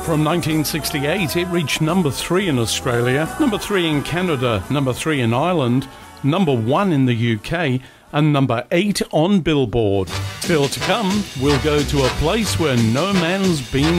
from 1968. It reached number 3 in Australia, number 3 in Canada, number 3 in Ireland, number 1 in the UK, and number 8 on Billboard. Still to come, we'll go to a place where no man's been